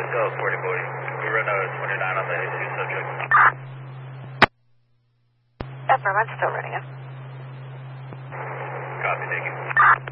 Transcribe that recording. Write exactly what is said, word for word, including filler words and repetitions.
still at forty forty. We run a twenty-nine on the Jesus subject. Affirm, I'm still running it. Copy, thank you.